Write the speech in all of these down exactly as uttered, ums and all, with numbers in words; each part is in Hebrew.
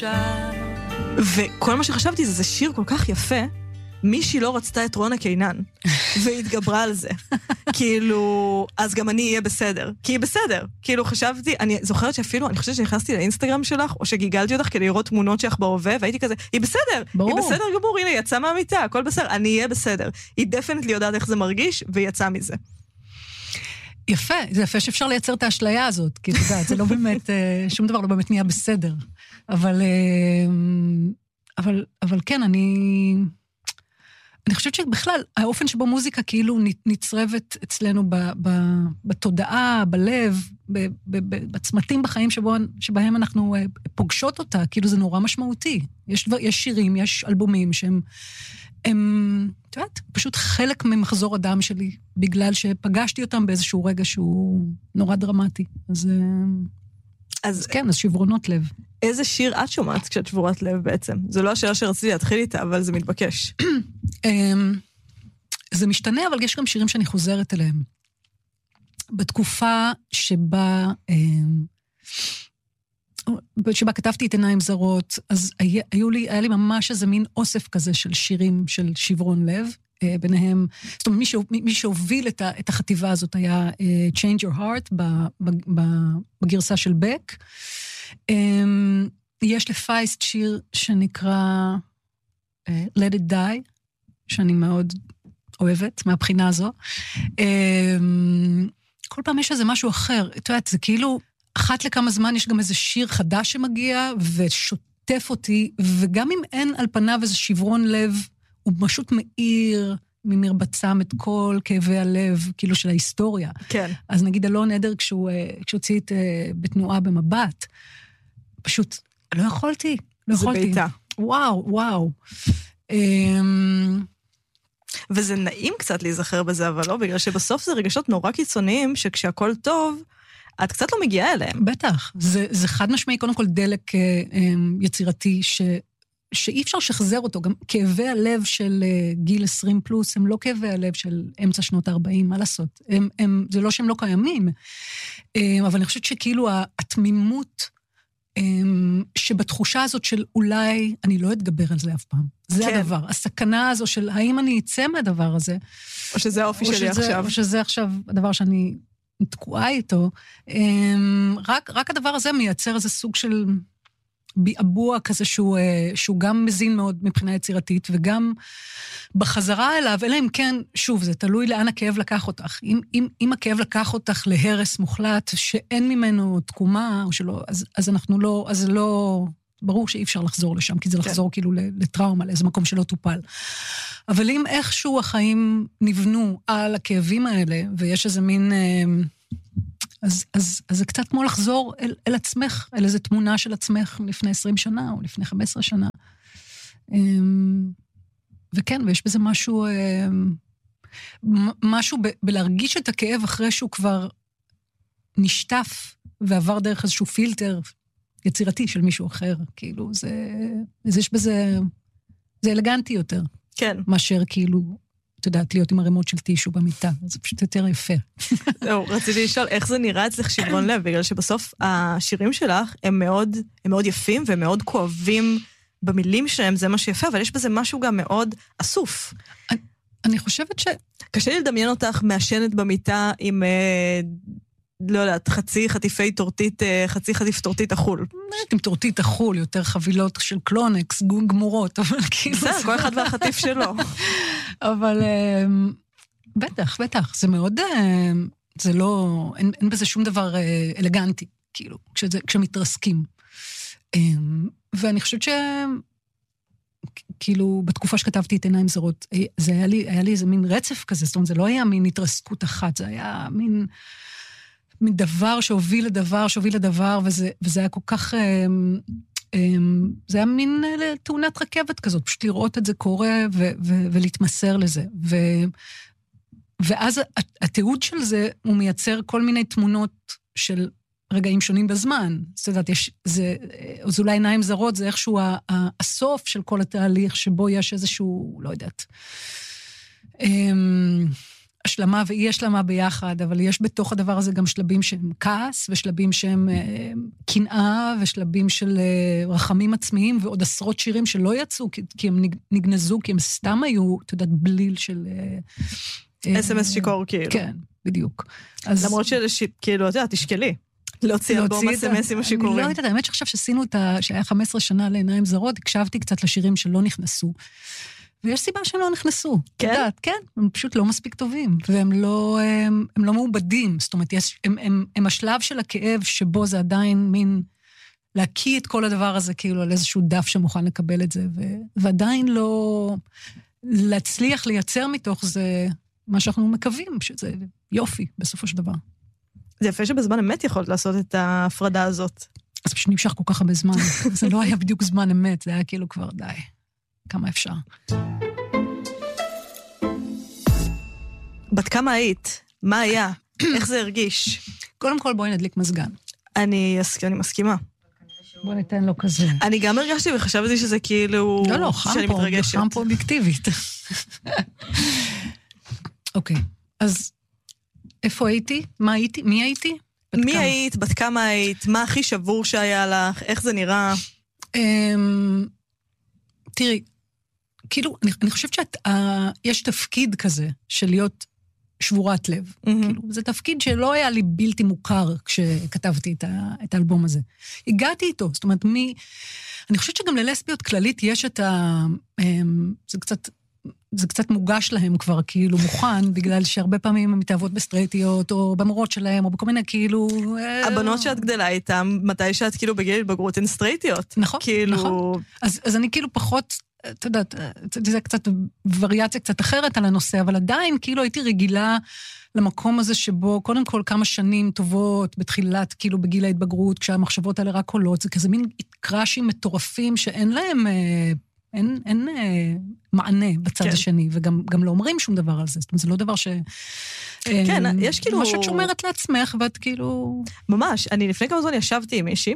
עכשיו. וכל מה שחשבתי זה, זה שיר כל כך יפה, מישהי לא רצתה את רונה קינן, והתגברה על זה. כאילו, אז גם אני אהיה בסדר. כי היא בסדר. כאילו, חשבתי, אני זוכרת שאפילו, אני חושבת שנכנסתי לאינסטגרם שלך, או שגיגלתי אותך כדי לראות תמונות שלך בהווה, והייתי כזה, היא בסדר. ברור. היא בסדר גמור, הנה, יצאה מהמיטה, הכל בסדר, אני אהיה בסדר. היא דפנטלי יודעת איך זה מרגיש, ויצאה מזה. יפה, זה יפה שאפשר לייצר את האשליה הזאת, כי אתה יודע, זה לא באמת, שום דבר לא באמת נהיה בסדר. אבל, אבל, אבל כן, אני... אני חושבת שבכלל, האופן שבו מוזיקה כאילו נצרבת אצלנו ב, ב, בתודעה, בלב, ב, ב, ב, בצמתים בחיים שבו, שבהם אנחנו פוגשות אותה, כאילו זה נורא משמעותי. יש, יש שירים, יש אלבומים שהם, הם, את יודעת, פשוט חלק ממחזור הדם שלי, בגלל שפגשתי אותם באיזשהו רגע שהוא נורא דרמטי. אז, אז, אז כן, אז שברונות לב. איזה שיר את שומעת כשאת שבורת לב בעצם? זו לא השאלה שרציתי להתחיל איתה, אבל זה מתבקש. זה משתנה, אבל יש גם שירים שאני חוזרת אליהם. בתקופה שבה, שבה כתבתי את עיניים זרות, אז היו לי, היה לי ממש איזה מין אוסף כזה של שירים של שברון לב, ביניהם, זאת אומרת, מי שהוביל את החטיבה הזאת היה Change Your Heart, בגרסה של בק. יש לפייסט שיר שנקרא Let It Die, שאני מאוד אוהבת מהבחינה הזו. כל פעם יש איזה משהו אחר, את יודעת, זה כאילו, אחת לכמה זמן יש גם איזה שיר חדש שמגיע, ושוטף אותי, וגם אם אין על פניו איזה שברון לב, הוא פשוט מאיר ממרבצם את כל כאבי הלב, כאילו של ההיסטוריה. כן. אז נגיד אלון עדר, כשהוא הוציא את בתנועה במבט, פשוט לא יכולתי, לא זה יכולתי. ביתה. וואו, וואו. וזה נעים קצת להיזכר בזה, אבל לא, בגלל שבסוף זה רגשות נורא קיצוניים, שכשהכל טוב, את קצת לא מגיעה אליהם. בטח. זה, זה חד משמעי, קודם כל דלק יצירתי, ש, שאי אפשר שחזר אותו. גם כאבי הלב של גיל עשרים פלוס, הם לא כאבי הלב של אמצע שנות ה-ארבעים, מה לעשות? הם, הם, זה לא שהם לא קיימים. אבל אני חושבת שכאילו התמימות, שבתחושה הזאת של אולי אני לא אתגבר על זה אף פעם. זה כן. הדבר. הסכנה הזו של האם אני אצא מהדבר הזה. או שזה האופי שלי שזה, עכשיו. או שזה עכשיו הדבר שאני תקועה איתו. רק, רק הדבר הזה מייצר איזה סוג של ביאבוע כזה שהוא, שהוא גם מזין מאוד מבחינה יצירתית, וגם בחזרה אליו, אלא אם כן, שוב, זה תלוי לאן הכאב לקח אותך. אם, אם, אם הכאב לקח אותך להרס מוחלט, שאין ממנו תקומה, או שלא, אז, אז אנחנו לא, אז לא, ברור שאי אפשר לחזור לשם, כי זה לחזור כן. כאילו לטראומה, לאיזה מקום שלא טופל. אבל אם איכשהו החיים נבנו על הכאבים האלה, ויש איזה מין... אז, אז, אז זה קצת כמו לחזור אל, אל עצמך, אל איזו תמונה של עצמך לפני עשרים שנה, או לפני חמש עשרה שנה. וכן, ויש בזה משהו, משהו ב, בלהרגיש את הכאב אחרי שהוא כבר נשטף, ועבר דרך איזשהו פילטר יצירתי של מישהו אחר. כאילו, זה, אז יש בזה, זה אלגנטי יותר. כן. מאשר כאילו... את יודעת, להיות עם הרמות של טישו במיטה, זה פשוט יותר יפה. זהו, רציתי לשאול, איך זה נראה אצלך שברון לב? בגלל שבסוף השירים שלך הם מאוד, הם מאוד יפים ומאוד כואבים במילים שלהם, זה מה שיפה, אבל יש בזה משהו גם מאוד אסוף. אני, אני חושבת ש... קשה לי לדמיין אותך מעשנת במיטה עם, לא יודעת, חצי חטיפי טורטית, חצי חטיף טורטית החול. עם טורטית החול, יותר חבילות של קלונקס, גמורות, אבל כאילו... זה, כל אחד והחטיף שלו. אבל בטח, בטח, זה מאוד, זה לא, אין, אין בזה שום דבר אלגנטי, כאילו, כשזה, כשמתרסקים. ואני חושבת ש... כאילו, בתקופה שכתבתי את עיניים זרות, זה היה לי, היה לי איזה מין רצף כזה, זאת אומרת, זה לא היה מין התרסקות אחת, זה היה מין... מין דבר שהוביל לדבר, שהוביל לדבר, וזה, וזה היה כל כך, זה היה מין תאונת רכבת כזאת, פשוט לראות את זה קורה, ו, ו, ולהתמסר לזה. ו, ואז התיעוד של זה, הוא מייצר כל מיני תמונות של רגעים שונים בזמן. זאת אומרת, יש, זה, אז אולי עיניים זרות, זה איכשהו הסוף של כל התהליך, שבו יש איזשהו, לא יודעת, השלמה ואי השלמה ביחד, אבל יש בתוך הדבר הזה גם שלבים שהם כעס, ושלבים שהם אה, קנאה, ושלבים של אה, רחמים עצמיים, ועוד עשרות שירים שלא יצאו, כי, כי הם נגנזו, כי הם סתם היו, אתה יודעת, בליל של... אה, אס אם אס שיקור, כאילו. כן, בדיוק. אז... למרות שכאילו, אתה יודע, תשקלי. להוציא אלבום אס אם אסים השיכורים. אני לא יודעת, האמת שעכשיו שעשינו את ה... שהיה חמש עשרה שנה לעיניים זרות, הקשבתי קצת לשירים שלא נכנסו. ויש סיבה שהם לא נכנסו. כן? יודעת, כן, הם פשוט לא מספיק טובים, והם לא, הם, הם לא מעובדים. זאת אומרת, יש, הם, הם, הם השלב של הכאב שבו זה עדיין מין להקיא את כל הדבר הזה, כאילו על איזשהו דף שמוכן לקבל את זה, ו, ועדיין לא להצליח לייצר מתוך זה מה שאנחנו מקווים, שזה יופי בסופו של דבר. זה יפה שבזמן אמת יכולת לעשות את ההפרדה הזאת. אז פשוט נמשך כל כך הרבה זמן. זה לא היה בדיוק זמן אמת, זה היה כאילו כבר די. כמה אפשר. בת כמה היית? מה היה? איך זה הרגיש? קודם כל בואי נדליק מזגן. אני, אני מסכימה. בוא ניתן לו כזה. אני גם הרגשתי וחשבתי שזה כאילו... לא, לא, חם פה, חם פה אובייקטיבית. אוקיי, אז איפה הייתי? מה הייתי? מי הייתי? מי היית? בת כמה היית? מה הכי שבור שהיה לך? איך זה נראה? תראי, כאילו, אני, אני חושבת שיש תפקיד כזה של להיות שבורת לב. Mm-hmm. כאילו, זה תפקיד שלא היה לי בלתי מוכר כשכתבתי את, ה, את האלבום הזה. הגעתי איתו, זאת אומרת, מי... אני חושבת שגם ללסביות כללית יש את ה... זה קצת... זה קצת מוגש להם כבר כאילו מוכן, בגלל שהרבה פעמים הם מתאהבות בסטרייטיות, או במורות שלהם, או בכל מיני כאילו... הבנות שאת גדלה איתם, מתי שאת כאילו בגיל התבגרות הן סטרייטיות. נכון, כאילו... נכון. אז, אז אני כאילו פחות, אתה יודעת, זה קצת וריאציה קצת אחרת על הנושא, אבל עדיין כאילו הייתי רגילה למקום הזה שבו קודם כל כמה שנים טובות, בתחילת כאילו בגיל ההתבגרות, כשהמחשבות האלה רק עולות, זה כזה מין קראשים מטורפים שאין להם... אין, אין אה, מענה בצד כן. השני, וגם גם לא אומרים שום דבר על זה. זאת אומרת, זה לא דבר ש... כן, אה, יש כאילו... מה שאת שומרת לעצמך, ואת כאילו... ממש, אני לפני כמה זמן ישבתי עם מישהי,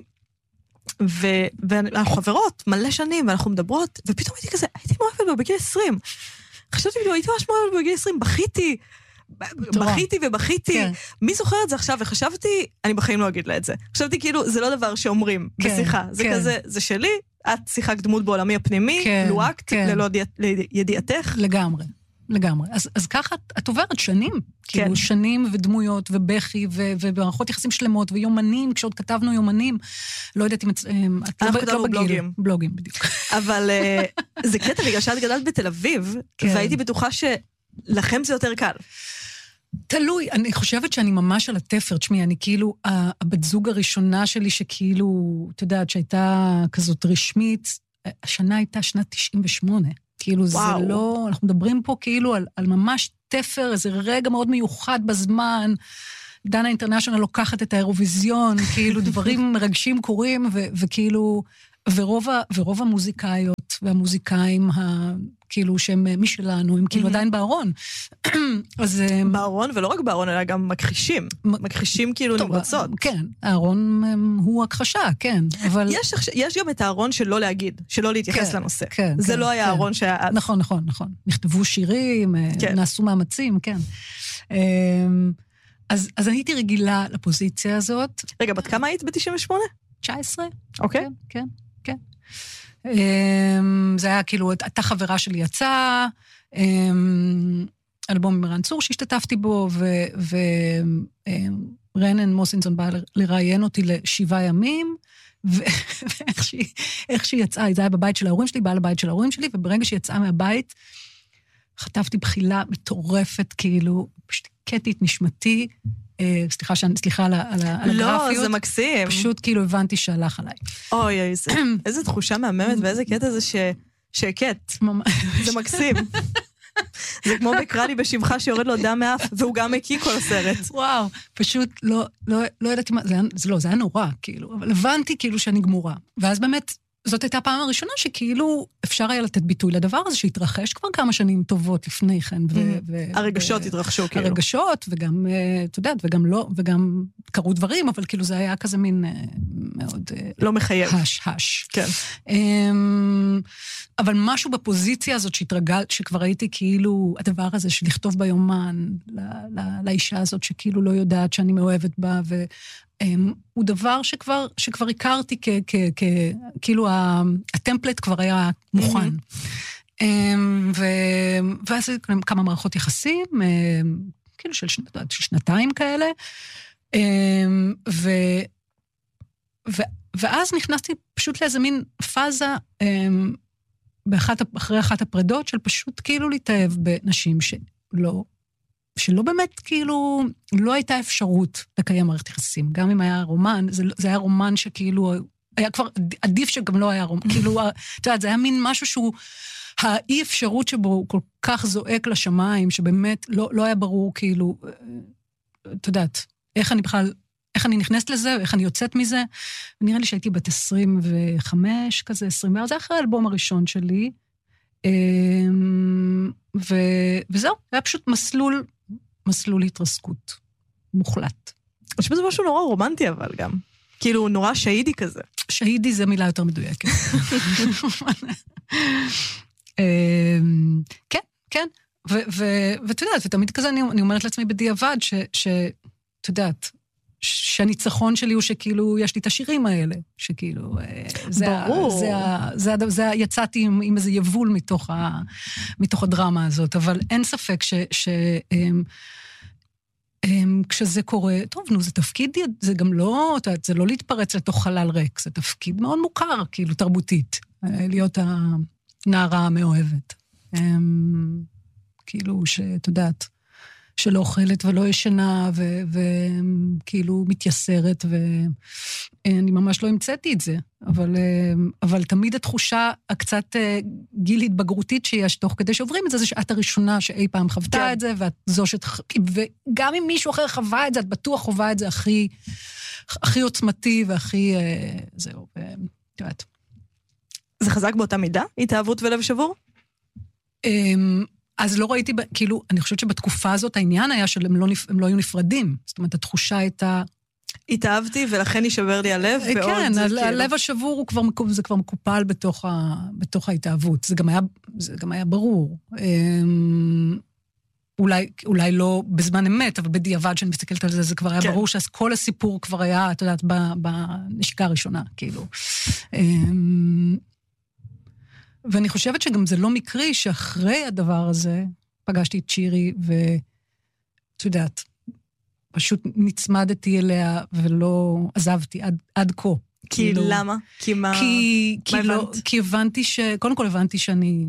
ו- ואנחנו חברות מלא שנים, ואנחנו מדברות, ופתאום הייתי כזה, הייתי מאוהבת בה בגיל עשרים. חשבתי, הייתי ממש מאוהבת בה בגיל עשרים, בכיתי, בכיתי ובכיתי. כן. מי זוכר את זה עכשיו? וחשבתי, אני בחיים לא אגיד לה את זה. חשבתי כאילו, זה לא דבר שאומרים כן, בשיחה. זה כן. כזה, זה שלי, את שיחקת דמות בעולמי הפנימי, כן, לואקת, כן. ללא ידיעתך. לגמרי, לגמרי. אז, אז ככה את עוברת שנים, כן. כאילו שנים ודמויות ובכי ובמערכות יחסים שלמות ויומנים, כשעוד כתבנו יומנים, לא יודעת אם את לא, לא בגיל. בלוגים. בלוגים, בדיוק. אבל זה קטע, בגלל שאת גדלת בתל אביב, כן. והייתי בטוחה שלכם זה יותר קל. תלוי, אני חושבת שאני ממש על התפר, תשמעי, אני כאילו, הבת זוג הראשונה שלי שכאילו, אתה יודעת, שהייתה כזאת רשמית, השנה הייתה שנת תשעים ושמונה, כאילו וואו. זה לא, אנחנו מדברים פה כאילו על, על ממש תפר, איזה רגע מאוד מיוחד בזמן, דנה אינטרנשיונל לוקחת את האירוויזיון, כאילו דברים מרגשים קורים, ו, וכאילו, ורוב, ורוב המוזיקאיות והמוזיקאים, ה, כאילו שהם משלנו, הם כאילו עדיין בארון. אז... בארון, ולא רק בארון, אלא גם מכחישים. מכחישים כאילו נמרצות. כן, הארון הוא הכחשה, כן. אבל... יש, יש גם את הארון שלא להגיד, שלא להתייחס כן, לנושא. כן, זה כן, לא היה כן. הארון שהיה אז. נכון, נכון, נכון. נכתבו שירים, כן. נעשו מאמצים, כן. אז, אז אני הייתי רגילה לפוזיציה הזאת. רגע, בת כמה היית ב-תשעים ושמונה? תשע עשרה. אוקיי. כן, כן, כן. זה היה כאילו, הייתה חברה שלי יצאה, אלבום מרן צור שהשתתפתי בו, ורנן מוסינסון בא לראיין אותי לשבעה ימים, ואיך שהיא יצאה, זה היה בבית של ההורים שלי, באה לבית של ההורים שלי, וברגע שהיא יצאה מהבית, חטפתי בחילה מטורפת, כאילו, פשוט קטעתי את נשמתי, סליחה, סליחה על הגרפיות. לא, זה מקסים. פשוט כאילו הבנתי שהלך עליי. אוי, איזה תחושה מהממת, ואיזה קטע זה שהקט. זה מקסים. זה כמו בקרלי בשבחה שיורד לו דם מאף, והוא גם מקיא כל הסרט. וואו, פשוט לא ידעתי מה, זה לא, זה היה נורא, כאילו, אבל הבנתי כאילו שאני גמורה. ואז באמת זאת הייתה הפעם הראשונה שכאילו אפשר היה לתת ביטוי לדבר הזה, שהתרחש כבר כמה שנים טובות לפני כן. הרגשות התרחשו כאילו. הרגשות, וגם, אתה יודעת, וגם לא, וגם קרו דברים, אבל כאילו זה היה כזה מין מאוד... לא מחייב. הש, הש. כן. אבל משהו בפוזיציה הזאת שהתרגלת, שכבר הייתי כאילו, הדבר הזה של לכתוב ביומן, לאישה הזאת שכאילו לא יודעת שאני מאוהבת בה, ו... הוא דבר שכבר, שכבר הכרתי כ, כ, כ, כאילו הטמפלט כבר היה מוכן. ו, ואז כמה מערכות יחסים, כאילו של שנתיים כאלה, ו, ו, ואז נכנסתי פשוט לאיזה מין פאזה, באחת, אחרי אחת הפרדות, של פשוט כאילו להתאהב בנשים שלא, שלא באמת כאילו, לא הייתה אפשרות לקיים מערכת יחסים. גם אם היה רומן, זה, זה היה רומן שכאילו, היה כבר עדיף שגם לא היה רומן. כאילו, אתה יודעת, זה היה מין משהו שהוא, האי אפשרות שבו הוא כל כך זועק לשמיים, שבאמת לא, לא היה ברור כאילו, אתה יודעת, איך אני בכלל, איך אני נכנסת לזה, איך אני יוצאת מזה. ונראה לי שהייתי בת עשרים וחמש, כזה עשרים וארבע, זה אחרי האלבום הראשון שלי. ו, וזהו, היה פשוט מסלול, מסלול התרסקות, מוחלט. יש בזה משהו נורא רומנטי אבל גם. כאילו נורא שהידי כזה. שהידי זה מילה יותר מדויקת. כן, כן. ואת יודעת, ותמיד כזה אני אומרת לעצמי בדיעבד, שאת יודעת, שהניצחון שלי הוא שכאילו יש לי את השירים האלה, שכאילו, ברור. זה, זה, זה, זה, יצאתי עם, עם איזה יבול מתוך, ה, מתוך הדרמה הזאת, אבל אין ספק ש, ש, כשזה קורה, טוב, נו, זה תפקיד, זה גם לא, זה לא להתפרץ לתוך חלל ריק, זה תפקיד מאוד מוכר, כאילו, תרבותית, להיות הנערה המאוהבת. כאילו, שאת יודעת, שלא אוכלת ולא ישנה, וכאילו מתייסרת, ואני ממש לא המצאתי את זה, אבל, אבל תמיד התחושה הקצת גיל התבגרותית שיש תוך כדי שעוברים את זה, זה שאת הראשונה שאי פעם חוותה כן. את זה, ואת זו שת... וגם אם מישהו אחר חווה את זה, את בטוח חווה את זה הכי, הכי עוצמתי, והכי, זהו, ואת יודעת. זה חזק באותה מידה? התאהבות ולב שבור? אז לא ראיתי, כאילו, אני חושבת שבתקופה הזאת העניין היה שהם לא, הם לא היו נפרדים. זאת אומרת, התחושה הייתה... התאהבתי ולכן יישבר לי הלב. כן, הלב השבור הוא כבר, זה כבר מקופל בתוך, ה, בתוך ההתאהבות. זה גם היה, זה גם היה ברור. אולי, אולי לא בזמן אמת, אבל בדיעבד שאני מסתכלת על זה, זה כבר היה כן. ברור שכל הסיפור כבר היה, את יודעת, בנשיקה הראשונה, כאילו. ואני חושבת שגם זה לא מקרי שאחרי הדבר הזה פגשתי את שירי ואת יודעת, פשוט נצמדתי אליה ולא עזבתי עד, עד כה. כי כאילו, למה? כי מה? כי, מה כי, לא, כי הבנתי ש... קודם כל הבנתי שאני...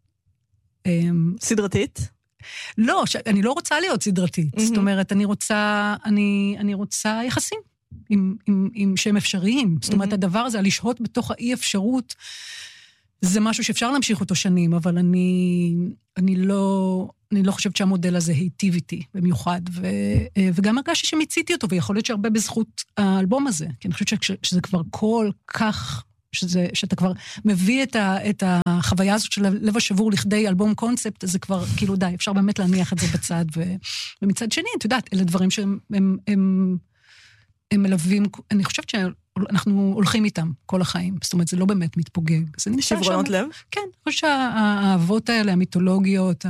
סדרתית? לא, אני לא רוצה להיות סדרתית. Mm-hmm. זאת אומרת, אני רוצה, אני, אני רוצה יחסים עם, עם, עם שהם אפשריים. זאת אומרת, mm-hmm. הדבר הזה, לשהות בתוך האי אפשרות, זה משהו שאפשר להמשיך אותו שנים, אבל אני, אני לא, אני לא חושבת שהמודל הזה היטיב איתי במיוחד, ו, וגם הרגשתי שמיציתי אותו, ויכול להיות שהרבה בזכות האלבום הזה, כי אני חושבת שזה כבר כל כך, שזה, שאתה כבר מביא את, ה, את החוויה הזאת של לב השבור לכדי אלבום קונספט, אז זה כבר, כאילו די, אפשר באמת להניח את זה בצד, ו, ומצד שני, את יודעת, אלה דברים שהם, הם, הם, הם מלווים, אני חושבת ש... אנחנו הולכים איתם כל החיים, זאת אומרת, זה לא באמת מתפוגג. שברונות לב? כן, אני חושבת שהאהבות האלה, המיתולוגיות,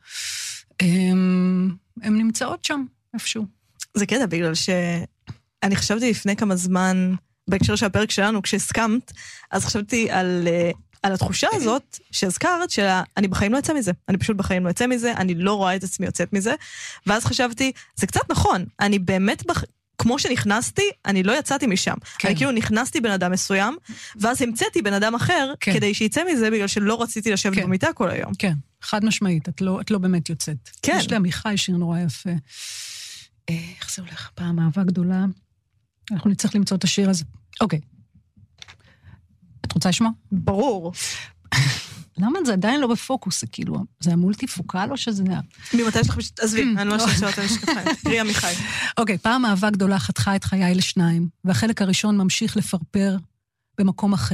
הן נמצאות שם איפשהו. זה קטע, בגלל שאני חשבתי לפני כמה זמן, בהקשר של הפרק שלנו, כשהסכמת, אז חשבתי על, על התחושה הזאת, שהזכרת, שאני בחיים לא יוצא מזה. אני פשוט בחיים לא יוצא מזה, אני לא רואה את עצמי יוצאת מזה, ואז חשבתי, זה קצת נכון, אני באמת בח... כמו שנכנסתי, אני לא יצאתי משם. כן. אני כאילו נכנסתי בן אדם מסוים, ואז המצאתי בן אדם אחר, כן. כדי שיצא מזה, בגלל שלא רציתי לשבת כן. במיטה כל היום. כן, חד משמעית, את לא, את לא באמת יוצאת. כן. יש לי עמיחי שיר נורא יפה. איך זה הולך? פעם אהבה גדולה. אנחנו נצטרך למצוא את השיר הזה. אוקיי. את רוצה לשמוע? ברור. למה זה עדיין לא בפוקוס? זה כאילו, זה המולטי-פוקל או שזה... ממתי יש לך פשוט... עזבי, אני לא חושבת שאתה משקפיים. קריא עמיחי. אוקיי, פעם אהבה גדולה חתכה את חיי לשניים, והחלק הראשון ממשיך לפרפר במקום אחר,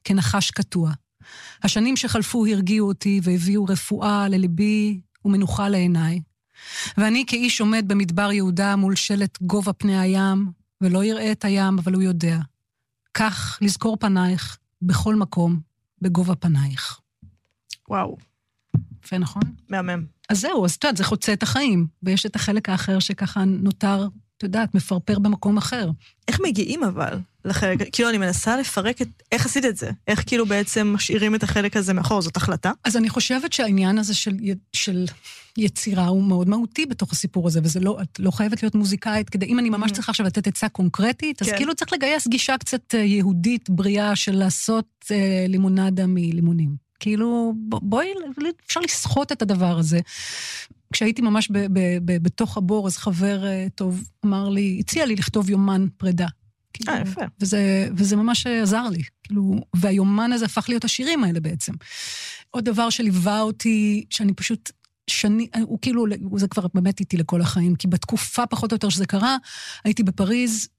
כנחש קטוע. השנים שחלפו הרגיעו אותי והביאו רפואה לליבי ומנוחה לעיניי. ואני כאיש עומד במדבר יהודה מול שלט גובה פני הים, ולא יראה את הים, אבל הוא יודע. כך לזכור פנייך בכל מקום, בגובה פנייך. וואו. יפה, נכון? מהמם. אז זהו, אז אתה יודע, זה חוצה את החיים, ויש את החלק האחר שככה נותר, אתה יודעת, מפרפר במקום אחר. איך מגיעים אבל לחלק? כאילו אני מנסה לפרק את, איך עשית את זה? איך כאילו בעצם משאירים את החלק הזה מאחור? זאת החלטה? אז אני חושבת שהעניין הזה של, של יצירה הוא מאוד מהותי בתוך הסיפור הזה, וזה לא, את לא חייבת להיות מוזיקאית, כדי, אם אני ממש צריכה עכשיו לתת עצה קונקרטית, אז כאילו צריך לגייס גישה קצת יהודית, בריאה, של לעשות אה, לימונדה מלימונים. כאילו, בואי, אפשר לסחוט את הדבר הזה. כשהייתי ממש ב, ב, ב, בתוך הבור, אז חבר טוב אמר לי, הציע לי לכתוב יומן פרידה. כאילו, אה, יפה. וזה, וזה ממש עזר לי. כאילו, והיומן הזה הפך להיות השירים האלה בעצם. עוד דבר שליווה אותי, שאני פשוט שני, הוא כאילו, זה כבר באמת איתי לכל החיים, כי בתקופה פחות או יותר שזה קרה, הייתי בפריז,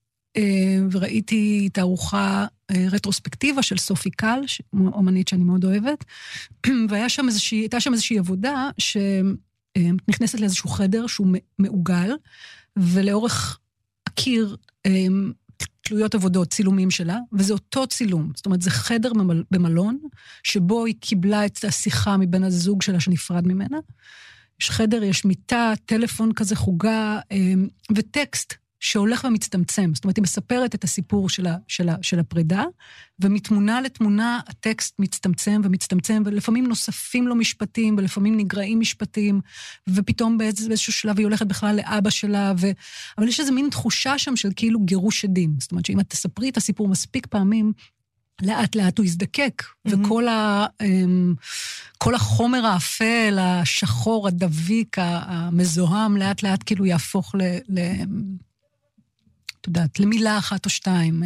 וראיתי תערוכה רטרוספקטיבה של סופי קל, אומנית שאני מאוד אוהבת, והיה שם איזושהי, הייתה שם איזושהי עבודה שנכנסת לאיזשהו חדר שהוא מעוגל, ולאורך הקיר תלויות עבודות, צילומים שלה, וזה אותו צילום. זאת אומרת, זה חדר במלון, שבו היא קיבלה את השיחה מבין הזוג שלה שנפרד ממנה. יש חדר, יש מיטה, טלפון כזה חוגה, וטקסט. שהולך ומצטמצם. זאת אומרת, היא מספרת את הסיפור של, ה, של, ה, של הפרידה, ומתמונה לתמונה הטקסט מצטמצם ומצטמצם, ולפעמים נוספים לו משפטים, ולפעמים נגרעים משפטים, ופתאום באיזשהו שלב היא הולכת בכלל לאבא שלה, ו... אבל יש איזו מין תחושה שם של כאילו גירוש עדים. זאת אומרת, שאם את תספרי את הסיפור מספיק פעמים, לאט לאט הוא יזדקק, mm-hmm. וכל ה, כל החומר האפל, השחור, הדביק, המזוהם, לאט לאט כאילו יהפוך ל... ל יודעת, למילה אחת או שתיים,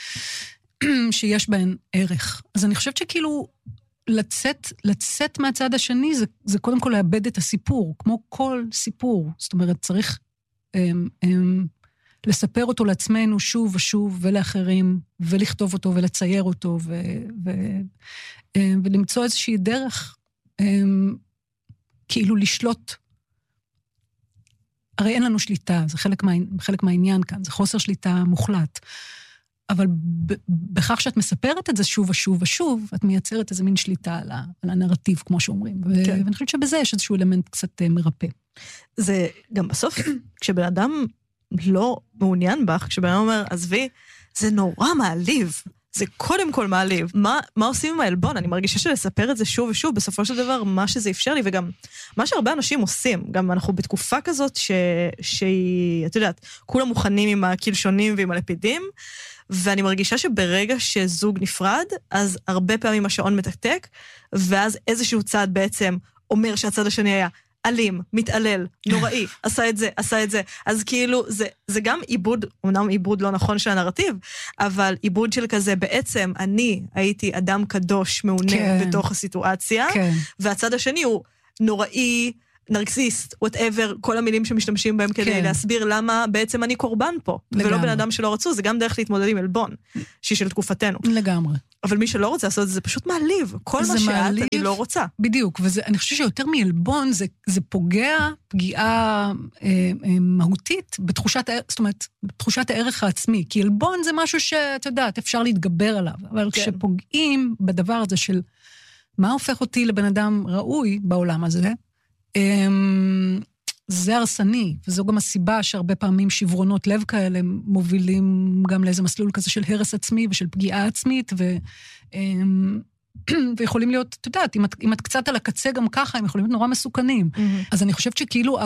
שיש בהן ערך. אז אני חושבת שכאילו, לצאת, לצאת מהצד השני, זה, זה קודם כל לאבד את הסיפור, כמו כל סיפור. זאת אומרת, צריך הם, הם, לספר אותו לעצמנו שוב ושוב, ולאחרים, ולכתוב אותו, ולצייר אותו, ו, ו, ולמצוא איזושהי דרך, הם, כאילו לשלוט, הרי אין לנו שליטה, זה חלק, מה, חלק מהעניין כאן, זה חוסר שליטה מוחלט. אבל ב, בכך שאת מספרת את זה שוב ושוב ושוב, את מייצרת איזה מין שליטה על, ה, על הנרטיב, כמו שאומרים. ו, כן. ואני חושבת שבזה יש איזשהו אלמנט קצת מרפא. זה גם בסוף, כשבן אדם לא מעוניין בך, כשבן אדם אומר, עזבי, זה נורא מעליב. זה קודם כל מעליב. מה, מה עושים עם האלבון? אני מרגישה שלספר את זה שוב ושוב, בסופו של דבר, מה שזה אפשר לי, וגם מה שהרבה אנשים עושים, גם אנחנו בתקופה כזאת, ש, שהיא, את יודעת, כולם מוכנים עם הקלשונים ועם הלפידים, ואני מרגישה שברגע שזוג נפרד, אז הרבה פעמים השעון מתקתק, ואז איזשהו צד בעצם אומר שהצד השני היה אלים, מתעלל, נוראי, עשה את זה, עשה את זה. אז כאילו, זה, זה גם עיבוד, אמנם עיבוד לא נכון של הנרטיב, אבל עיבוד של כזה, בעצם אני הייתי אדם קדוש מעונה כן. בתוך הסיטואציה, כן. והצד השני הוא נוראי, נרקסיסט, whatever, כל המילים שמשתמשים בהם כדי כן. להסביר למה בעצם אני קורבן פה, לגמרי. ולא בן אדם שלא רצו, זה גם דרך להתמודד עם אלבון, שהיא של תקופתנו. לגמרי. אבל מי שלא רוצה לעשות את זה, זה פשוט מעליב. כל מה שאת אני לא רוצה. בדיוק, ואני חושבת שיותר מאלבון, זה, זה פוגע פגיעה אה, אה, מהותית בתחושת, זאת אומרת, בתחושת הערך העצמי, כי אלבון זה משהו שאת יודעת, אפשר להתגבר עליו, אבל כן. כשפוגעים בדבר הזה של מה הופך אותי לבן אדם ראוי בעולם הזה, אה, זה הרסני, וזו גם הסיבה שהרבה פעמים שברונות לב כאלה מובילים גם לאיזה מסלול כזה של הרס עצמי ושל פגיעה עצמית, ו, ויכולים להיות, את יודעת, אם את, אם את קצת על הקצה גם ככה, הם יכולים להיות נורא מסוכנים. Mm-hmm. אז אני חושבת שכאילו,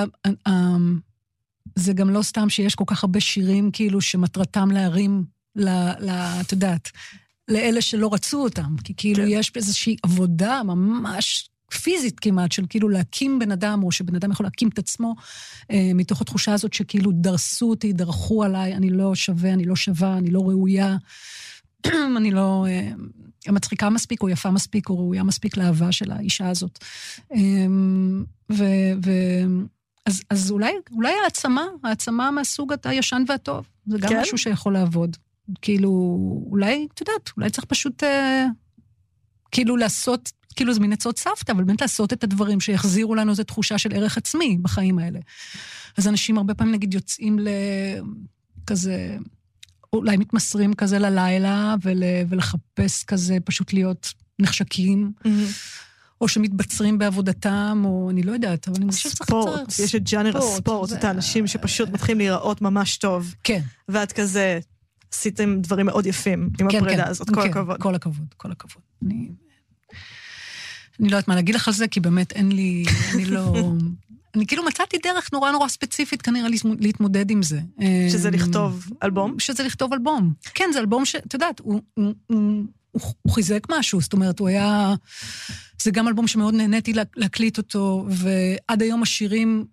זה גם לא סתם שיש כל כך הרבה שירים כאילו שמטרתם להרים, את יודעת, לאלה שלא רצו אותם, כי כאילו יש איזושהי עבודה ממש פיזית כמעט, של כאילו להקים בן אדם, או שבן אדם יכול להקים את עצמו, אה, מתוך התחושה הזאת שכאילו דרסו אותי, דרכו עליי, אני לא שווה, אני לא שווה, אני לא ראויה, אני לא אה, מצחיקה מספיק, או יפה מספיק, או ראויה מספיק לאהבה של האישה הזאת. אה, ו... ו אז, אז אולי, אולי העצמה, העצמה מהסוג הישן והטוב, זה גם כן? משהו שיכול לעבוד. כאילו, אולי, את יודעת, אולי צריך פשוט... אה, כאילו לעשות, כאילו זה מין עצות סבתא, אבל באמת לעשות את הדברים שיחזירו לנו איזו תחושה של ערך עצמי בחיים האלה. אז אנשים הרבה פעמים נגיד יוצאים לכזה, אולי מתמסרים כזה ללילה, ול, ולחפש כזה פשוט להיות נחשקים, mm-hmm. או שמתבצרים בעבודתם, או אני לא יודעת, אבל אני חושבת שצריך ספורט, קצת... יש את ג'אנר הספורט, זה... את האנשים שפשוט מתחילים להיראות ממש טוב. כן. ואת כזה, עשיתם דברים מאוד יפים עם כן, הפרידה כן, הזאת, כל כן, הכבוד. כל הכבוד, כל הכבוד. אני... אני לא יודעת מה להגיד לך על זה, כי באמת אין לי, אני לא... אני כאילו מצאתי דרך נורא נורא ספציפית כנראה להתמודד עם זה. שזה לכתוב אלבום? שזה לכתוב אלבום. כן, זה אלבום שאת יודעת, הוא, הוא, הוא, הוא חיזק משהו, זאת אומרת, הוא היה... זה גם אלבום שמאוד נהניתי להקליט אותו, ועד היום השירים,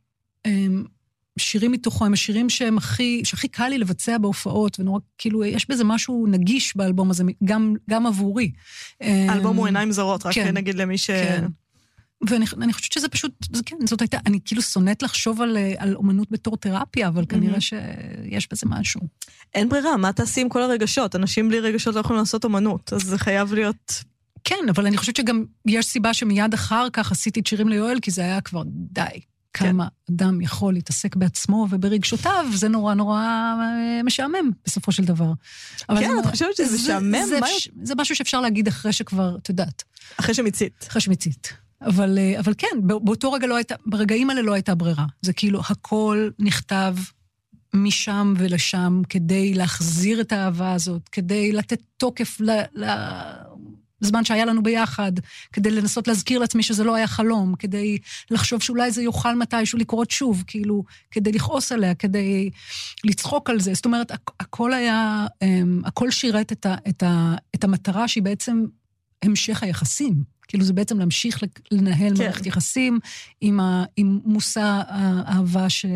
שירים מתוכו, הם השירים שהם הכי, שהכי קל לי לבצע בהופעות, ונורא, כאילו, יש בזה משהו נגיש באלבום הזה, גם, גם עבורי. האלבום הוא עיניים זרות, רק כן, נגיד למי ש... כן. ואני אני חושבת שזה פשוט, זה כן, זאת הייתה, אני כאילו שונאת לחשוב על, על אומנות בתור תרפיה, אבל כנראה שיש בזה משהו. אין ברירה, מה תעשי עם כל הרגשות? אנשים בלי רגשות לא יכולים לעשות אומנות, אז זה חייב להיות... כן, אבל אני חושבת שגם יש סיבה שמיד אחר כך עשיתי את שירים ליואל, כי זה היה כבר די. כמה כן. אדם יכול להתעסק בעצמו וברגשותיו, זה נורא נורא משעמם בסופו של דבר. כן, את חושבת שזה משעמם? זה, זה, זה משהו שאפשר להגיד אחרי שכבר, את יודעת. אחרי שמיצית. אחרי שמיצית. אבל, אבל כן, באותו רגע לא הייתה, ברגעים האלה לא הייתה ברירה. זה כאילו הכל נכתב משם ולשם, כדי להחזיר את האהבה הזאת, כדי לתת תוקף ל, לזמן שהיה לנו ביחד, כדי לנסות להזכיר לעצמי שזה לא היה חלום, כדי לחשוב שאולי זה יוכל מתישהו לקרות שוב, כאילו, כדי לכעוס עליה, כדי לצחוק על זה. זאת אומרת, הכל היה, הכל שירת את, ה, את, ה, את המטרה שהיא בעצם המשך היחסים. כאילו זה בעצם להמשיך לנהל כן. מערכת יחסים עם, ה, עם מושא האהבה ש...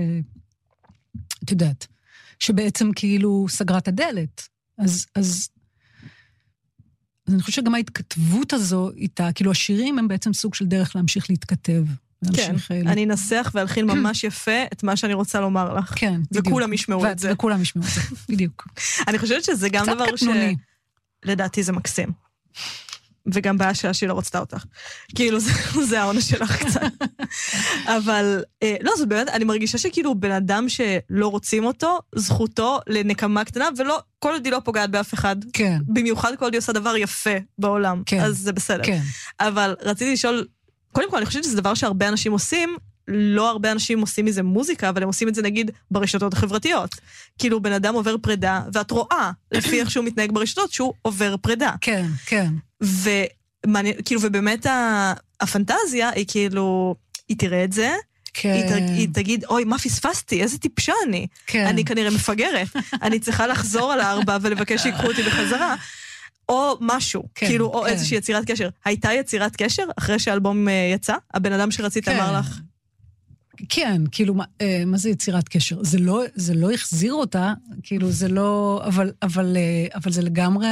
את יודעת, שבעצם כאילו סגרה את הדלת. אז, אז, אז אני חושבת שגם ההתכתבות הזו איתה, כאילו השירים הם בעצם סוג של דרך להמשיך להתכתב. כן, אני אנסח ואלחין ממש יפה את מה שאני רוצה לומר לך. כן, בדיוק. וכולם ישמעו את זה. וכולם ישמעו את זה, בדיוק. אני חושבת שזה גם דבר ש... לדעתי זה מקסים. וגם בעיה שלה שהיא לא רצתה אותך. כאילו, זה, זה העונש שלך קצת. אבל, אה, לא, זאת באמת, אני מרגישה שכאילו בן אדם שלא רוצים אותו, זכותו לנקמה קטנה, ולא, כל עוד היא לא פוגעת באף אחד. כן. במיוחד כל עוד היא עושה דבר יפה בעולם. כן. אז זה בסדר. כן. אבל רציתי לשאול, קודם כל, אני חושבת שזה דבר שהרבה אנשים עושים, לא הרבה אנשים עושים מזה מוזיקה, אבל הם עושים את זה נגיד ברשתות החברתיות. כאילו בן אדם עובר פרידה, ואת רואה לפי איך שהוא מתנהג ברשתות, שהוא עובר פרידה. כן, כן. וכאילו, ובאמת הפנטזיה היא כאילו, היא תראה את זה, כן. היא, היא תגיד, אוי, מה פספסתי? איזה טיפשה אני. כן. אני כנראה מפגרת. אני צריכה לחזור על הארבע ולבקש שיקחו אותי בחזרה. או משהו, כן, כאילו, או כן. איזושהי יצירת קשר. הייתה יצירת קשר אחרי שהאלבום יצא? הבן אדם שרצית כן. אמר לך... כן, כאילו, מה, מה זה יצירת קשר? זה לא, זה לא החזיר אותה, כאילו, זה לא, אבל, אבל, אבל זה לגמרי,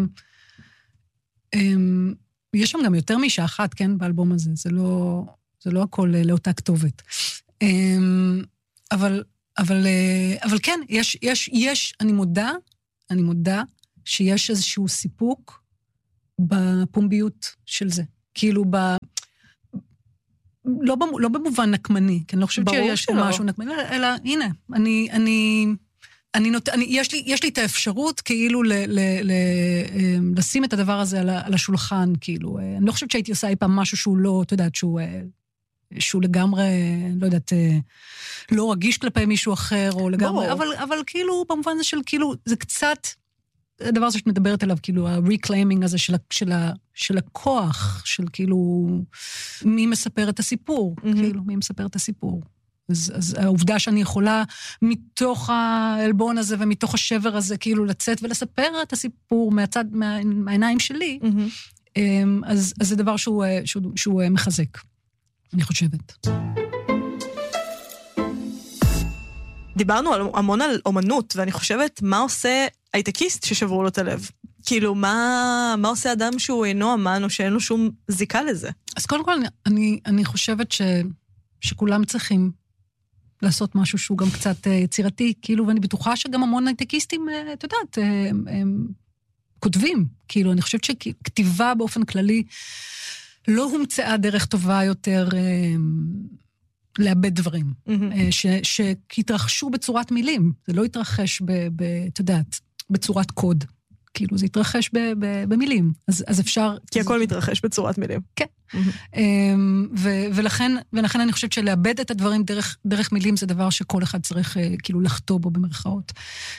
יש שם גם יותר מאישה אחת, כן, באלבום הזה, זה לא, זה לא הכל לאותה כתובת. אבל, אבל, אבל כן, יש, יש, יש, אני מודה, אני מודה, שיש איזשהו סיפוק בפומביות של זה. כאילו, ב... לא, במ... לא במובן נקמני, כי אני לא חושבת שיש פה משהו נקמני, אלא, הנה, אני, אני, אני נות... אני, יש לי, יש לי את האפשרות, כאילו, ל, ל, ל, לשים את הדבר הזה על, על השולחן, כאילו, אני לא חושבת שהייתי עושה אי פעם משהו שהוא לא, אתה יודעת, שהוא, שהוא לגמרי, לא יודעת, לא רגיש כלפי מישהו אחר, או לגמרי, אבל, אבל כאילו, במובן הזה של, כאילו, זה קצת, הדבר הזה שאת מדברת עליו, כאילו, ה-reclaiming הזה של, של, של הכוח, של כאילו, מי מספר את הסיפור, mm-hmm. כאילו, מי מספר את הסיפור. אז, אז העובדה שאני יכולה מתוך האלבון הזה ומתוך השבר הזה, כאילו, לצאת ולספר את הסיפור מהצד, מה, מהעיניים שלי, mm-hmm. אז, אז זה דבר שהוא, שהוא, שהוא מחזק, אני חושבת. דיברנו המון על אומנות, ואני חושבת מה עושה הייטקיסט ששברו לו את הלב. כאילו, מה, מה עושה אדם שהוא אינו אמן, או שאין לו שום זיקה לזה? אז קודם כל, אני, אני חושבת ש, שכולם צריכים לעשות משהו שהוא גם קצת יצירתי, כאילו, ואני בטוחה שגם המון הייטקיסטים, את יודעת, הם, הם, כותבים. כאילו, אני חושבת שכתיבה באופן כללי לא הומצאה דרך טובה יותר אה, לאבד דברים, mm-hmm. אה, ש, שהתרחשו בצורת מילים. זה לא התרחש, ב, ב, את יודעת, בצורת קוד. כאילו, זה התרחש ב, ב, במילים. אז, אז אפשר... כי הכל זה... מתרחש בצורת מילים. כן. Mm-hmm. ו, ולכן, ולכן אני חושבת שלאבד את הדברים דרך, דרך מילים זה דבר שכל אחד צריך כאילו לחטוא בו במרכאות.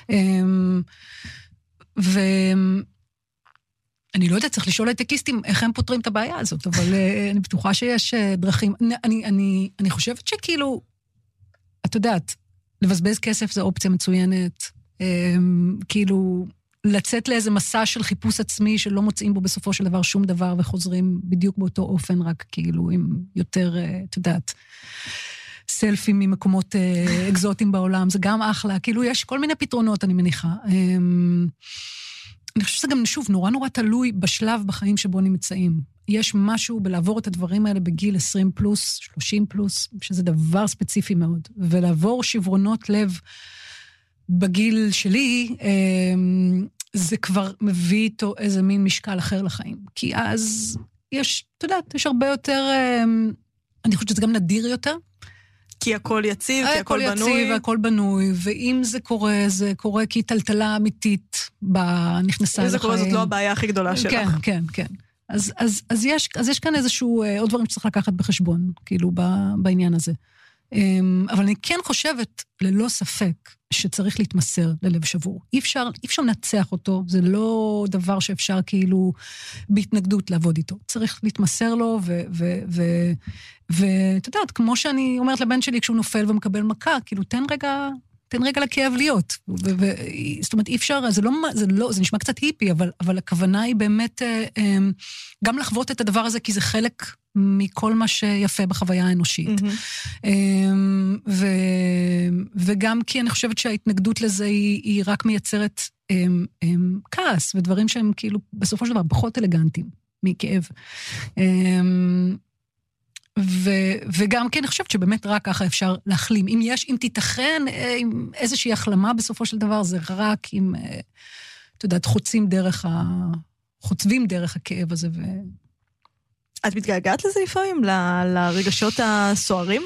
ואני לא יודעת, צריך לשאול הייטקיסטים איך הם פותרים את הבעיה הזאת, אבל אני בטוחה שיש דרכים. אני, אני, אני חושבת שכאילו, את יודעת, לבזבז כסף זה אופציה מצוינת, כאילו... לצאת לאיזה מסע של חיפוש עצמי שלא מוצאים בו בסופו של דבר שום דבר וחוזרים בדיוק באותו אופן, רק כאילו עם יותר, את יודעת, סלפים ממקומות אקזוטיים בעולם, זה גם אחלה, כאילו יש כל מיני פתרונות, אני מניחה. אני חושבת שזה גם, שוב, נורא נורא תלוי בשלב בחיים שבו נמצאים. יש משהו בלעבור את הדברים האלה בגיל עשרים פלוס, שלושים פלוס, שזה דבר ספציפי מאוד, ולעבור שברונות לב בגיל שלי, זה כבר מביא איתו איזה מין משקל אחר לחיים. כי אז יש, אתה יודעת, יש הרבה יותר, אני חושבת שזה גם נדיר יותר. כי הכל יציב, כי הכל בנוי. הכל יציב, הכל בנוי, ואם זה קורה, זה קורה כי טלטלה אמיתית נכנסה לחיים. אם זה קורה, זאת לא הבעיה הכי גדולה שלך. כן, כן, כן. אז, אז, אז יש, אז יש כאן איזשהו, עוד דברים שצריך לקחת בחשבון, כאילו, בעניין הזה. אבל אני כן חושבת, ללא ספק, שצריך להתמסר ללב שבור. אי אפשר, אי אפשר לנצח אותו, זה לא דבר שאפשר כאילו בהתנגדות לעבוד איתו. צריך להתמסר לו, ו, ו, ו, ואת יודעת, כמו שאני אומרת לבן שלי, כשהוא נופל ומקבל מכה, כאילו, תן רגע, תן רגע לכאב להיות. ו, ו, זאת אומרת, אי אפשר, זה לא, זה לא, זה נשמע קצת היפי, אבל, אבל הכוונה היא באמת, גם לחוות את הדבר הזה, כי זה חלק מכל מה שיפה בחוויה האנושית. Mm-hmm. ו, וגם כי אני חושבת שההתנגדות לזה היא, היא רק מייצרת הם, הם, כעס, ודברים שהם כאילו בסופו של דבר פחות אלגנטיים מכאב. הם, ו, וגם כי אני חושבת שבאמת רק ככה אפשר להחלים. אם יש, אם תיתכן עם איזושהי החלמה בסופו של דבר, זה רק אם, אתה יודעת, חוצים דרך ה... חוצבים דרך הכאב הזה ו... את מתגעגעת לזה לפעמים? ל- לרגשות הסוערים?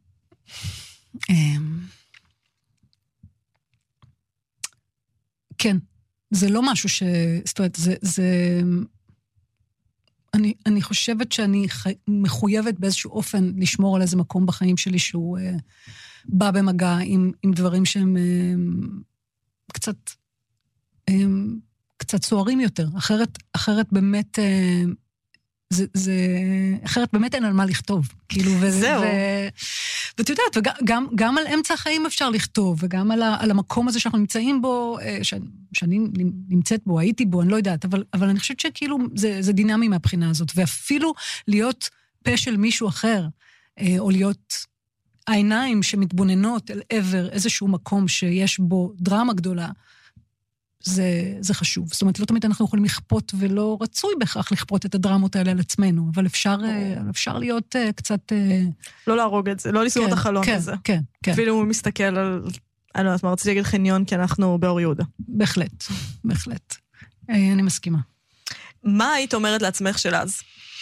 כן. זה לא משהו ש... זאת אומרת, זה... זה... אני, אני חושבת שאני ח... מחויבת באיזשהו אופן לשמור על איזה מקום בחיים שלי שהוא uh, בא במגע עם, עם דברים שהם uh, קצת... Um, קצת סוערים יותר. אחרת, אחרת באמת... Uh, זה, זה, אחרת באמת אין על מה לכתוב, כאילו, זהו. ואת יודעת, וגם, גם על אמצע החיים אפשר לכתוב, וגם על, ה, על המקום הזה שאנחנו נמצאים בו, ש, שאני נמצאת בו, הייתי בו, אני לא יודעת, אבל, אבל אני חושבת שכאילו, זה, זה דינמי מהבחינה הזאת, ואפילו להיות פה של מישהו אחר, או להיות העיניים שמתבוננות אל עבר איזשהו מקום שיש בו דרמה גדולה, זה, זה חשוב. זאת אומרת, לא תמיד אנחנו יכולים לכפות, ולא רצוי בכך לכפות את הדרמות האלה על עצמנו, אבל אפשר, אפשר להיות קצת... לא להרוג את זה, לא לסגור את החלון הזה. כן, כן. אפילו הוא מסתכל על... אני לא יודעת מה, רציתי להגיד חניון, כי אנחנו באור יהודה. בהחלט, בהחלט. אני מסכימה. מה היית אומרת לעצמך של אז?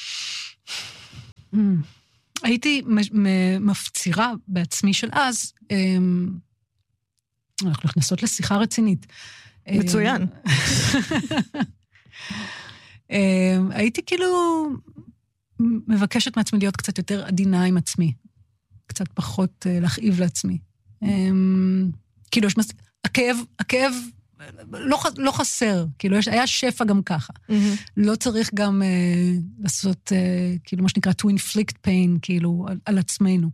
הייתי מפצירה בעצמי של אז, אנחנו נכנסות לשיחה רצינית. מצוין. הייתי כאילו מבקשת מעצמי להיות קצת יותר עדינה עם עצמי. קצת פחות להכאיב לעצמי. כאילו, יש מס... הכאב, הכאב לא חסר. כאילו, היה שפע גם ככה. לא צריך גם לעשות, כאילו, מה שנקרא, to inflict pain, כאילו, על עצמנו.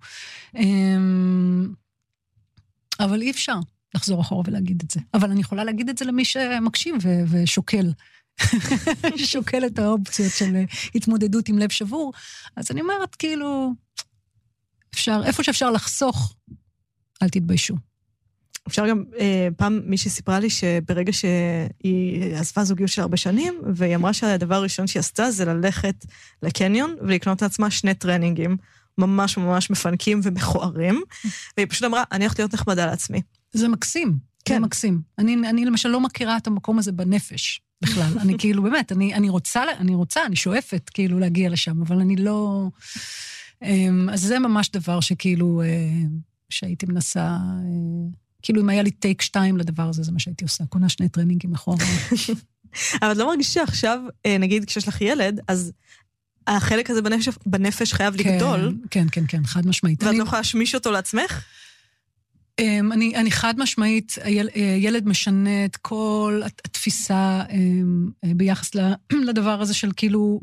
אבל אי אפשר. לחזור אחורה ולהגיד את זה. אבל אני יכולה להגיד את זה למי שמקשיב ו- ושוקל. שוקל את האופציות של התמודדות עם לב שבור. אז אני אומרת, כאילו, אפשר, איפה שאפשר לחסוך, אל תתביישו. אפשר גם, אה, פעם מישהי סיפרה לי שברגע שהיא עזבה זוגיות של הרבה שנים, והיא אמרה שהדבר הראשון שהיא עשתה זה ללכת לקניון ולקנות לעצמה שני טרנינגים, ממש ממש מפנקים ומכוערים, והיא פשוט אמרה, אני הולכת להיות נחמדה לעצמי. זה מקסים, כן. זה מקסים. אני, אני למשל לא מכירה את המקום הזה בנפש. בכלל. אני כאילו, באמת, אני, אני רוצה, אני רוצה, אני שואפת כאילו להגיע לשם, אבל אני לא... אז זה ממש דבר שכאילו, שהייתי מנסה, כאילו אם היה לי טייק שתיים לדבר הזה, זה מה שהייתי עושה, קונה שני טרנינגים אחורה. אבל את לא מרגישה שעכשיו, נגיד כשיש לך ילד, אז החלק הזה בנפש, בנפש חייב לגדול. כן, כן, כן, חד משמעית. ואת לא יכולה להשמיש אותו לעצמך? אני, אני חד משמעית, ילד משנה את כל התפיסה ביחס לדבר הזה של כאילו,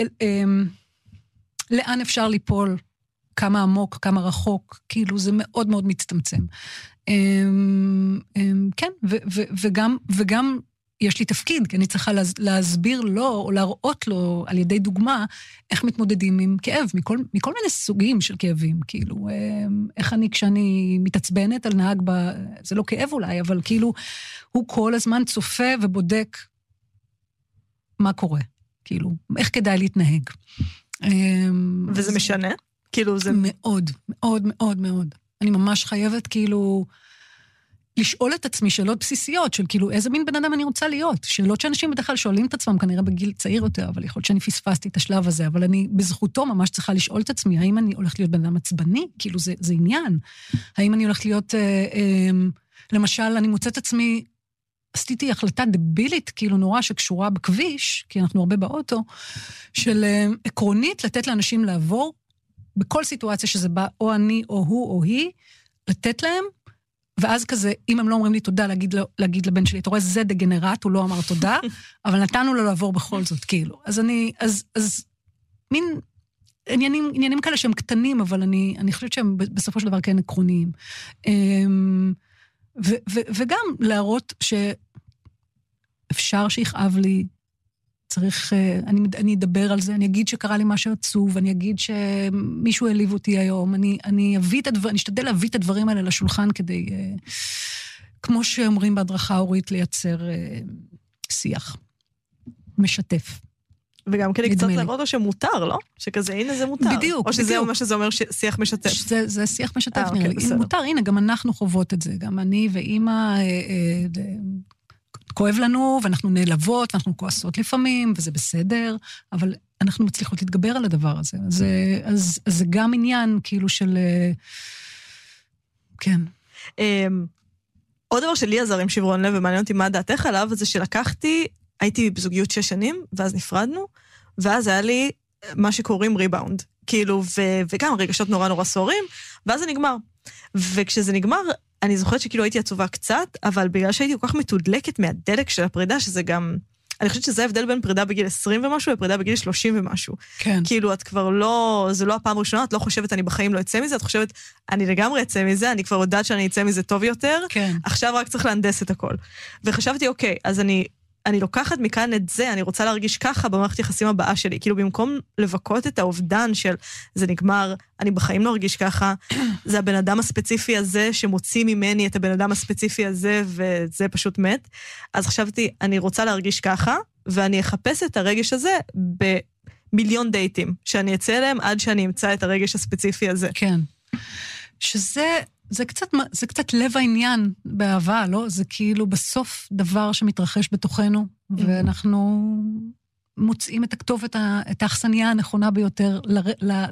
לאן אפשר ליפול, כמה עמוק, כמה רחוק, כאילו זה מאוד מאוד מצטמצם. כן, וגם, וגם יש לי תפקיד, כי אני צריכה להסביר לו, או להראות לו על ידי דוגמה, איך מתמודדים עם כאב, מכל, מכל מיני סוגים של כאבים, כאילו, איך אני כשאני מתעצבנת על נהג, ב, זה לא כאב אולי, אבל כאילו, הוא כל הזמן צופה ובודק מה קורה, כאילו, איך כדאי להתנהג. וזה משנה? כאילו זה... מאוד, מאוד, מאוד, מאוד. אני ממש חייבת כאילו לשאול את עצמי שאלות בסיסיות, של כאילו איזה מין בן אדם אני רוצה להיות. שאלות שאנשים בדרך כלל שואלים את עצמם, כנראה בגיל צעיר יותר, אבל יכול להיות שאני פספסתי את השלב הזה, אבל אני בזכותו ממש צריכה לשאול את עצמי, האם אני הולכת להיות בן אדם עצבני? כאילו זה, זה עניין. האם אני הולכת להיות, אה, אה, למשל, אני מוצאת עצמי, עשיתי החלטה דבילית, כאילו נורא שקשורה בכביש, כי אנחנו הרבה באוטו, של אה, עקרונית לתת לאנשים לעבור, בכל סיטואציה שזה בא או אני או הוא או היא, לתת להם, ואז כזה, אם הם לא אומרים לי תודה, להגיד, להגיד לבן שלי, אתה רואה, זה דגנרט, הוא לא אמר תודה, אבל נתנו לו לעבור בכל זאת, כאילו. אז אני, אז, אז, מין עניינים, עניינים כאלה שהם קטנים, אבל אני, אני חושבת שהם בסופו של דבר כן עקרוניים. ו, ו, וגם להראות שאפשר שיכאב לי, צריך, אני, אני אדבר על זה, אני אגיד שקרה לי משהו עצוב, אני אגיד שמישהו העליב אותי היום, אני, אני אביא את הדבר, אני אשתדל להביא את הדברים האלה לשולחן כדי, כמו שאומרים בהדרכה הורית, לייצר שיח משתף. וגם כדי קצת להראות לו שמותר, לא? שכזה, הנה זה מותר. בדיוק, או שזה מה שזה אומר שיח משתף. זה, זה שיח משתף, נראה לי. מותר, הנה, גם אנחנו חוות את זה, גם אני ואמא, כואב לנו, ואנחנו נעלבות, ואנחנו כועסות לפעמים, וזה בסדר, אבל אנחנו מצליחות להתגבר על הדבר הזה. אז, אז, אז זה גם עניין, כאילו, של... כן. עוד דבר שלי עזר עם שברון לב, ומעניין אותי מה דעתך עליו, זה שלקחתי, הייתי בזוגיות שש שנים, ואז נפרדנו, ואז היה לי מה שקוראים ריבאונד. כאילו, ו- וגם רגשות נורא נורא סוערים, ואז זה נגמר. וכשזה נגמר, אני זוכרת שכאילו הייתי עצובה קצת, אבל בגלל שהייתי כל כך מתודלקת מהדלק של הפרידה, שזה גם... אני חושבת שזה ההבדל בין פרידה בגיל עשרים ומשהו, לפרידה בגיל שלושים ומשהו. כן. כאילו, את כבר לא... זה לא הפעם הראשונה, את לא חושבת, אני בחיים לא אצא מזה, את חושבת, אני לגמרי אצא מזה, אני כבר יודעת שאני אצא מזה טוב יותר, כן. עכשיו רק צריך להנדס את הכל. וחשבתי, אוקיי, אז אני... אני לוקחת מכאן את זה, אני רוצה להרגיש ככה במערכת יחסים הבאה שלי. כאילו, במקום לבכות את האובדן של זה נגמר, אני בחיים לא ארגיש ככה, זה הבן אדם הספציפי הזה שמוציא ממני את הבן אדם הספציפי הזה, וזה פשוט מת. אז חשבתי, אני רוצה להרגיש ככה, ואני אחפש את הרגש הזה במיליון דייטים, שאני אצא אליהם עד שאני אמצא את הרגש הספציפי הזה. כן. שזה... זה קצת, זה קצת לב העניין באהבה, לא? זה כאילו בסוף דבר שמתרחש בתוכנו, ואנחנו מוצאים את הכתובת, את האכסניה הנכונה ביותר